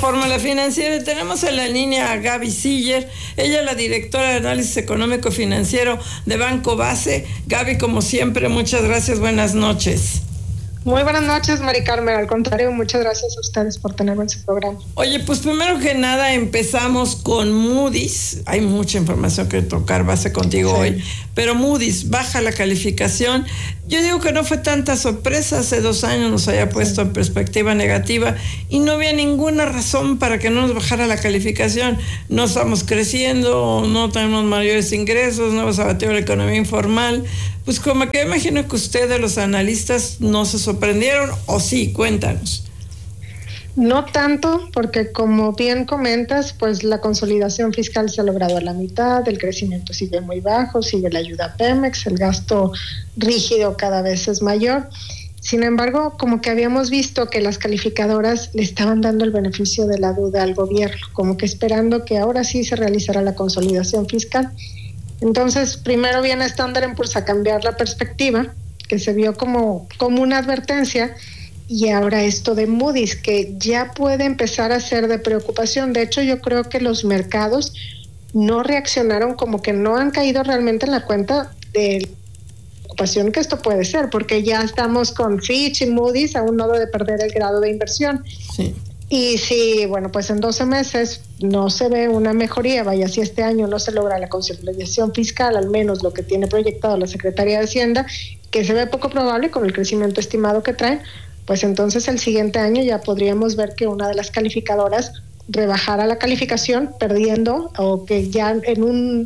Fórmula Financiera y tenemos en la línea a Gaby Siller. Ella es la directora de análisis económico financiero de Banco Base. Gaby, como siempre, muchas gracias, buenas noches. Muy buenas noches, Mari Carmen. Al contrario, muchas gracias a ustedes por tenerme en su programa. Oye, pues primero que nada empezamos con Moody's. Hay mucha información que tocar base contigo hoy, pero Moody's baja la calificación. Yo digo que no fue tanta sorpresa. Hace 2 años nos había puesto en perspectiva negativa y no había ninguna razón para que no nos bajara la calificación. No estamos creciendo, no tenemos mayores ingresos, no hemos abatido la economía informal. Pues como que imagino que ustedes, los analistas, no se sorprendieron, ¿o sí? Cuéntanos. No tanto, porque como bien comentas, pues la consolidación fiscal se ha logrado a la mitad, el crecimiento sigue muy bajo, sigue la ayuda a Pemex, el gasto rígido cada vez es mayor. Sin embargo, como que habíamos visto que las calificadoras le estaban dando el beneficio de la duda al gobierno, como que esperando que ahora sí se realizara la consolidación fiscal. Entonces, primero viene Standard & Poor's a cambiar la perspectiva, que se vio como una advertencia, y ahora esto de Moody's, que ya puede empezar a ser de preocupación. De hecho, yo creo que los mercados no reaccionaron, como que no han caído realmente en la cuenta de la preocupación que esto puede ser, porque ya estamos con Fitch y Moody's a un nodo de perder el grado de inversión. Sí. Y si, bueno, pues en 12 meses no se ve una mejoría, vaya, si este año no se logra la consolidación fiscal, al menos lo que tiene proyectado la Secretaría de Hacienda, que se ve poco probable con el crecimiento estimado que traen, pues entonces el siguiente año ya podríamos ver que una de las calificadoras rebajara la calificación, perdiendo, o que ya en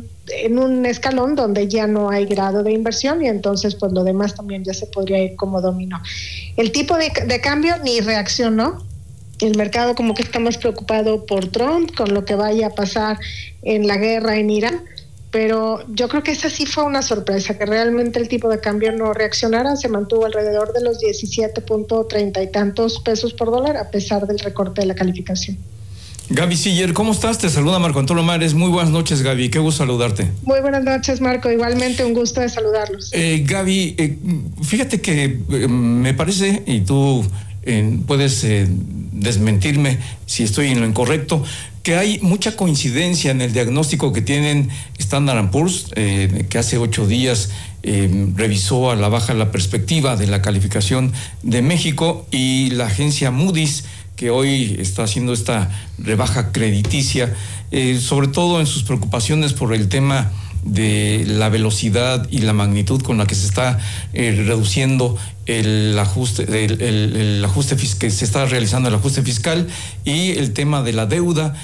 un escalón donde ya no hay grado de inversión, y entonces pues lo demás también ya se podría ir como dominó. El tipo de cambio ni reaccionó. El mercado como que está más preocupado por Trump, con lo que vaya a pasar en la guerra en Irán, pero yo creo que esa sí fue una sorpresa, que realmente el tipo de cambio no reaccionara, se mantuvo alrededor de los 17.30 y tantos pesos por dólar, a pesar del recorte de la calificación. Gaby Siller, ¿cómo estás? Te saluda Marco Antonio Mares. Muy buenas noches, Gaby, qué gusto saludarte. Muy buenas noches, Marco, igualmente un gusto de saludarlos. Gaby, fíjate que me parece, y tú puedes desmentirme si estoy en lo incorrecto, que hay mucha coincidencia en el diagnóstico que tienen Standard & Poor's, que hace 8 días revisó a la baja la perspectiva de la calificación de México, y la agencia Moody's, que hoy está haciendo esta rebaja crediticia, sobre todo en sus preocupaciones por el tema de la velocidad y la magnitud con la que se está reduciendo el ajuste, el ajuste que se está realizando, el ajuste fiscal, y el tema de la deuda,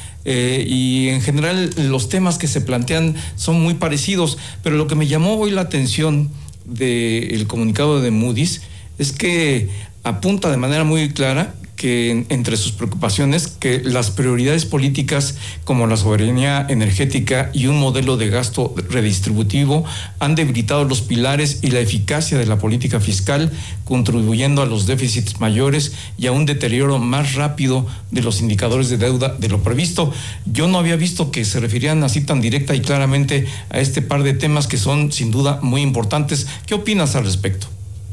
y en general los temas que se plantean son muy parecidos, pero lo que me llamó hoy la atención del comunicado de Moody's es que apunta de manera muy clara que entre sus preocupaciones, que las prioridades políticas como la soberanía energética y un modelo de gasto redistributivo han debilitado los pilares y la eficacia de la política fiscal, contribuyendo a los déficits mayores y a un deterioro más rápido de los indicadores de deuda de lo previsto. Yo no había visto que se referían así tan directa y claramente a este par de temas que son sin duda muy importantes. ¿Qué opinas al respecto?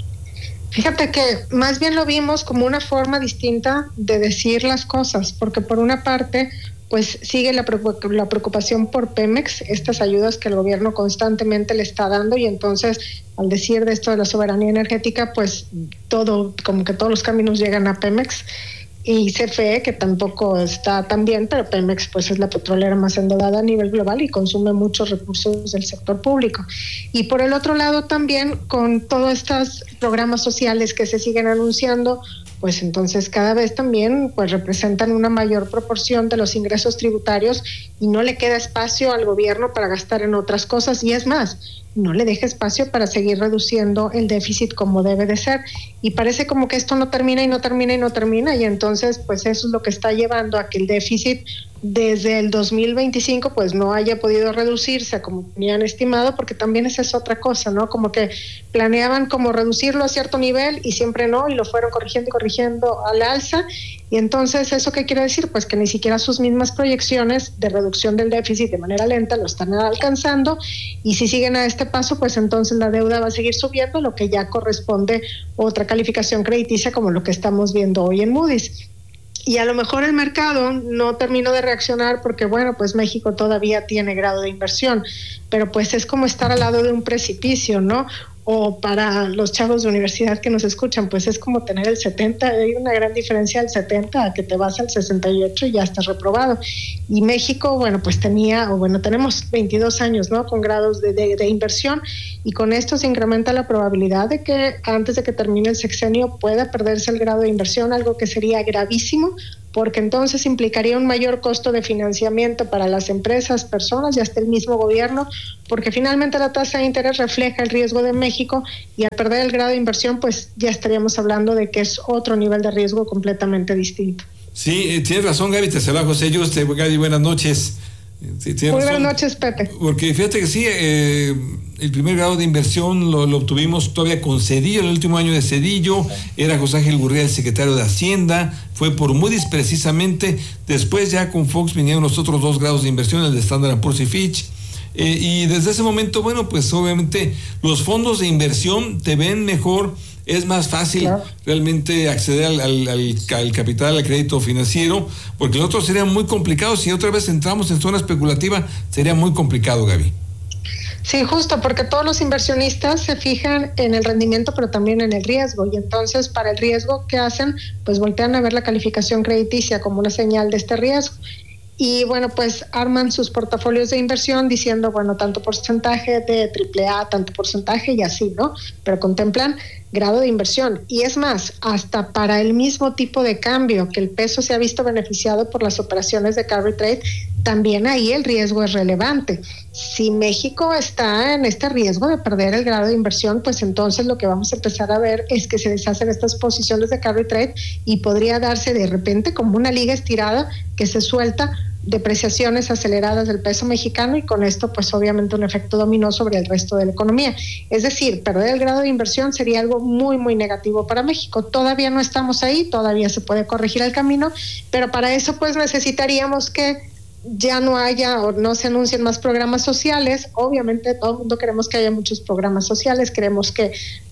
Fíjate que más bien lo vimos como una forma distinta de decir las cosas, porque por una parte, pues sigue la preocupación por Pemex, estas ayudas que el gobierno constantemente le está dando, y entonces al decir de esto de la soberanía energética, pues como que todos los caminos llegan a Pemex. Y CFE, que tampoco está tan bien, pero Pemex pues es la petrolera más endeudada a nivel global y consume muchos recursos del sector público. Y por el otro lado también, con todos estos programas sociales que se siguen anunciando, pues entonces cada vez también pues representan una mayor proporción de los ingresos tributarios, y no le queda espacio al gobierno para gastar en otras cosas, y es más, no le deja espacio para seguir reduciendo el déficit como debe de ser, y parece como que esto no termina y no termina y no termina, y entonces pues eso es lo que está llevando a que el déficit desde el 2025 pues no haya podido reducirse como tenían estimado, porque también esa es otra cosa, ¿no? Como que planeaban como reducirlo a cierto nivel y siempre no, y lo fueron corrigiendo y corrigiendo al alza, y entonces ¿eso qué quiere decir? Pues que ni siquiera sus mismas proyecciones de reducción del déficit de manera lenta lo están alcanzando, y si siguen a este paso pues entonces la deuda va a seguir subiendo, lo que ya corresponde a otra calificación crediticia como lo que estamos viendo hoy en Moody's. Y a lo mejor el mercado no terminó de reaccionar porque, bueno, pues México todavía tiene grado de inversión, pero pues es como estar al lado de un precipicio, ¿no? O para los chavos de universidad que nos escuchan, pues es como tener el 70, hay una gran diferencia del 70 a que te vas al 68 y ya estás reprobado. Y México, bueno, pues tenemos 22 años, ¿no? Con grados de inversión, y con esto se incrementa la probabilidad de que antes de que termine el sexenio pueda perderse el grado de inversión, algo que sería gravísimo, porque entonces implicaría un mayor costo de financiamiento para las empresas, personas y hasta el mismo gobierno, porque finalmente la tasa de interés refleja el riesgo de México, y al perder el grado de inversión, pues ya estaríamos hablando de que es otro nivel de riesgo completamente distinto. Sí, tienes razón, Gaby, te saluda José Yuste. Gaby, buenas noches. Sí, buenas noches, Pepe. Porque fíjate que sí, el primer grado de inversión lo obtuvimos todavía con Cedillo, el último año de Cedillo, era José Ángel Gurría el secretario de Hacienda, fue por Moody's precisamente. Después ya con Fox vinieron los otros 2 grados de inversión, el de Standard & Poor's y Fitch. Y desde ese momento, bueno, pues obviamente los fondos de inversión te ven mejor, es más fácil realmente acceder al capital, al crédito financiero, porque los otros serían muy complicados. Si otra vez entramos en zona especulativa, sería muy complicado, Gaby. Sí, justo, porque todos los inversionistas se fijan en el rendimiento, pero también en el riesgo, y entonces para el riesgo, ¿qué hacen? Pues voltean a ver la calificación crediticia como una señal de este riesgo. Y bueno, pues arman sus portafolios de inversión diciendo, bueno, tanto porcentaje de AAA, tanto porcentaje y así, ¿no? Pero contemplan grado de inversión. Y es más, hasta para el mismo tipo de cambio, que el peso se ha visto beneficiado por las operaciones de carry trade, también ahí el riesgo es relevante. Si México está en este riesgo de perder el grado de inversión, pues entonces lo que vamos a empezar a ver es que se deshacen estas posiciones de carry trade, y podría darse de repente como una liga estirada que se suelta, depreciaciones aceleradas del peso mexicano, y con esto pues obviamente un efecto dominó sobre el resto de la economía. Es decir, perder el grado de inversión sería algo muy muy negativo para México. Todavía no estamos ahí, todavía se puede corregir el camino, pero para eso pues necesitaríamos que ya no haya o no se anuncien más programas sociales. Obviamente todo el mundo queremos que haya muchos programas sociales, queremos que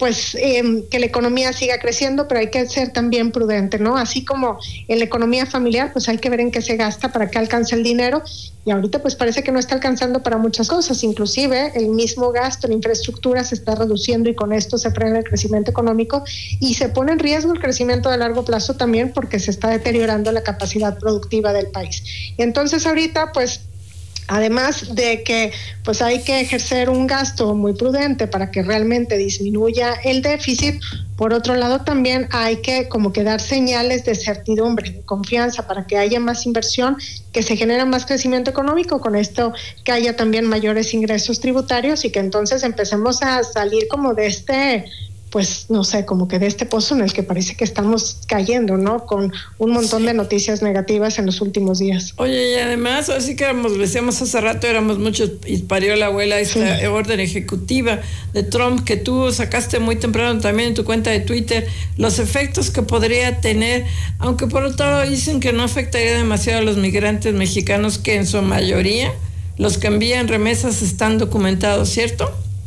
que la economía siga creciendo, pero hay que ser también prudente, ¿no? Así como en la economía familiar, pues hay que ver en qué se gasta para que alcance el dinero, y ahorita pues parece que no está alcanzando para muchas cosas. Inclusive el mismo gasto en infraestructura se está reduciendo, y con esto se frena el crecimiento económico y se pone en riesgo el crecimiento de largo plazo también, porque se está deteriorando la capacidad productiva del país. Y entonces ahorita pues, además de que pues hay que ejercer un gasto muy prudente para que realmente disminuya el déficit, por otro lado también hay que como que dar señales de certidumbre, de confianza, para que haya más inversión, que se genere más crecimiento económico, con esto que haya también mayores ingresos tributarios, y que entonces empecemos a salir como de este, pues no sé, como que de este pozo en el que parece que estamos cayendo, ¿no? Con un montón de noticias negativas en los últimos días. Oye, y además, así que decíamos hace rato, éramos muchos, y parió la abuela esta orden ejecutiva de Trump, que tú sacaste muy temprano también en tu cuenta de Twitter, los efectos que podría tener, aunque por otro lado dicen que no afectaría demasiado a los migrantes mexicanos, que en su mayoría los que envían remesas están documentados, ¿cierto?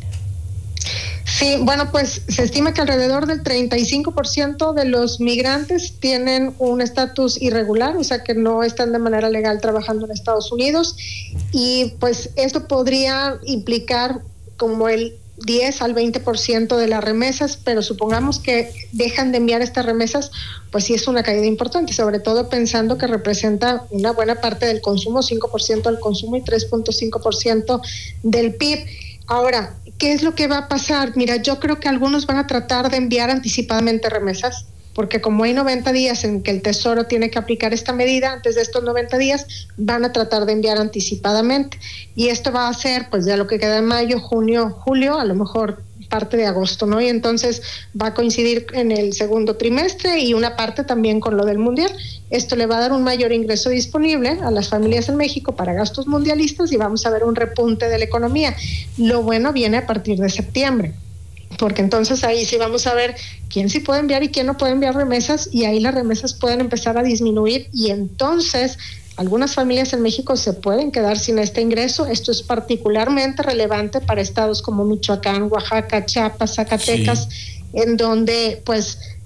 Sí, bueno, pues se estima que alrededor del 35% de los migrantes tienen un estatus irregular, o sea que no están de manera legal trabajando en Estados Unidos, y pues esto podría implicar como el 10 al 20% de las remesas, pero supongamos que dejan de enviar estas remesas, pues sí es una caída importante, sobre todo pensando que representa una buena parte del consumo, 5% del consumo y 3.5% del PIB. Ahora, ¿qué es lo que va a pasar? Mira, yo creo que algunos van a tratar de enviar anticipadamente remesas, porque como hay 90 días en que el Tesoro tiene que aplicar esta medida, antes de estos 90 días van a tratar de enviar anticipadamente. Y esto va a ser, pues, de lo que queda en mayo, junio, julio, a lo mejor parte de agosto, ¿no? Y entonces va a coincidir en el segundo trimestre, y una parte también con lo del Mundial. Esto le va a dar un mayor ingreso disponible a las familias en México para gastos mundialistas, y vamos a ver un repunte de la economía. Lo bueno viene a partir de septiembre, porque entonces ahí sí vamos a ver quién sí puede enviar y quién no puede enviar remesas, y ahí las remesas pueden empezar a disminuir, y entonces algunas familias en México se pueden quedar sin este ingreso. Esto es particularmente relevante para estados como Michoacán, Oaxaca, Chiapas, Zacatecas, en donde pues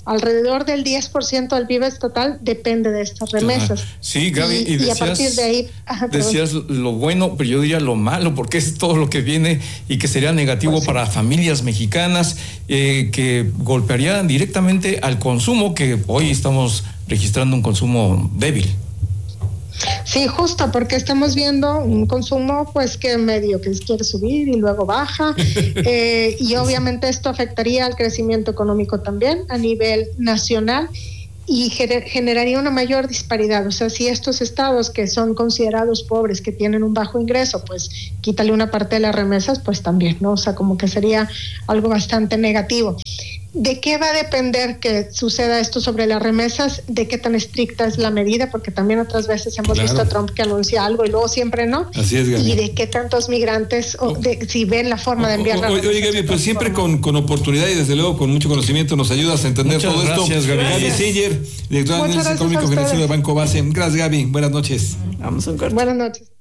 alrededor del 10% del PIB total depende de estas remesas. Sí, Gaby, y decías, a partir de ahí... decías lo bueno, pero yo diría lo malo, porque es todo lo que viene y que sería negativo pues, para familias mexicanas, que golpearía directamente al consumo, que hoy estamos registrando un consumo débil. Sí, justo, porque estamos viendo un consumo pues que medio que quiere subir y luego baja, y obviamente esto afectaría al crecimiento económico también a nivel nacional y generaría una mayor disparidad. O sea, si estos estados que son considerados pobres, que tienen un bajo ingreso, pues quítale una parte de las remesas, pues también, ¿no? O sea, como que sería algo bastante negativo. ¿De qué va a depender que suceda esto sobre las remesas? ¿De qué tan estricta es la medida? Porque también otras veces hemos visto a Trump que anuncia algo y luego siempre no. Así es, Gaby. ¿Y de qué tantos migrantes, si ven la forma de enviar la remesa? Oye, Gaby, pues siempre con oportunidad y desde luego con mucho conocimiento nos ayudas a entender Muchas todo gracias, esto. Gaby. Gaby Singer, directora de Análisis Económico Financiero de Banco Base. Gracias, Gaby. Buenas noches. Vamos a un corte. Buenas noches.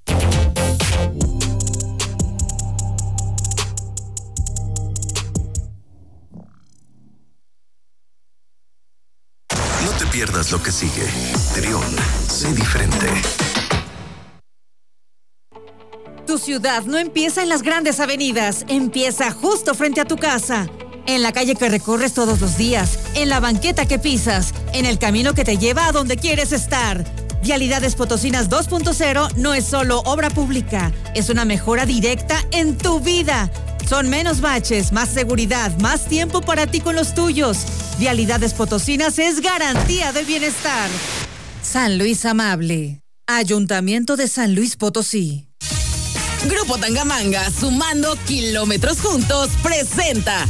Pierdas lo que sigue. Trión, sé diferente. Tu ciudad no empieza en las grandes avenidas, empieza justo frente a tu casa. En la calle que recorres todos los días, en la banqueta que pisas, en el camino que te lleva a donde quieres estar. Vialidades Potosinas 2.0 no es solo obra pública, es una mejora directa en tu vida. Son menos baches, más seguridad, más tiempo para ti con los tuyos. Vialidades Potosinas es garantía de bienestar. San Luis Amable. Ayuntamiento de San Luis Potosí. Grupo Tangamanga, sumando kilómetros juntos, presenta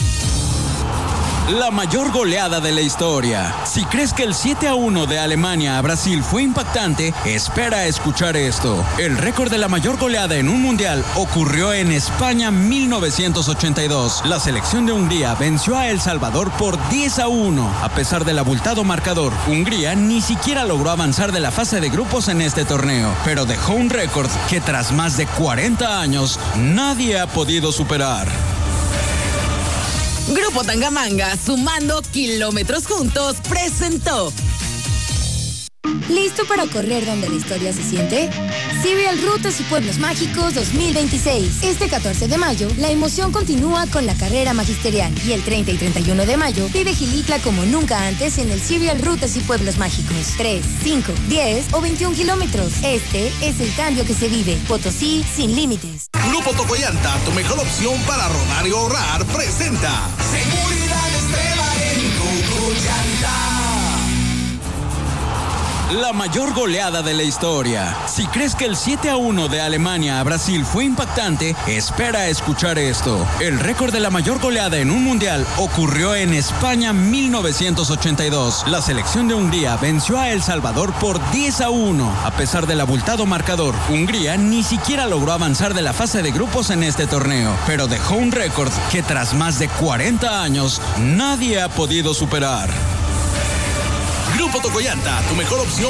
la mayor goleada de la historia. Si crees que el 7-1 de Alemania a Brasil fue impactante, espera a escuchar esto. El récord de la mayor goleada en un mundial ocurrió en España 1982. La selección de Hungría venció a El Salvador por 10-1. A pesar del abultado marcador, Hungría ni siquiera logró avanzar de la fase de grupos en este torneo, pero dejó un récord que tras más de 40 años nadie ha podido superar. Grupo Tangamanga, sumando kilómetros juntos, presentó. ¿Listo para correr donde la historia se siente? Serial Rutas y Pueblos Mágicos 2026. Este 14 de mayo, la emoción continúa con la carrera magisterial. Y el 30 y 31 de mayo, vive Gilitla como nunca antes en el Serial Rutas y Pueblos Mágicos. 3, 5, 10 o 21 kilómetros. Este es el cambio que se vive. Potosí sin límites. Grupo Tocoyanta, tu mejor opción para rodar y ahorrar, presenta Seguridad Extrema en Tocoyanta. La mayor goleada de la historia. Si crees que el 7-1 de Alemania a Brasil fue impactante, espera a escuchar esto. El récord de la mayor goleada en un mundial ocurrió en España 1982. La selección de Hungría venció a El Salvador por 10-1. A pesar del abultado marcador, Hungría ni siquiera logró avanzar de la fase de grupos en este torneo, pero dejó un récord que tras más de 40 años nadie ha podido superar. Grupo Tocoyanta, tu mejor opción